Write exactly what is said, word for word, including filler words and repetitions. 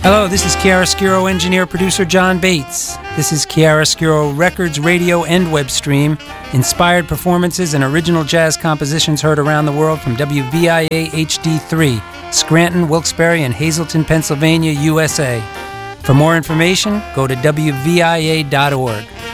Hello, this is Chiaroscuro engineer producer John Bates. This is Chiaroscuro Records radio and web stream. Inspired performances and original jazz compositions heard around the world from W V I A H D three, Scranton, Wilkes-Barre, and Hazleton, Pennsylvania, U S A. For more information, go to W V I A dot org.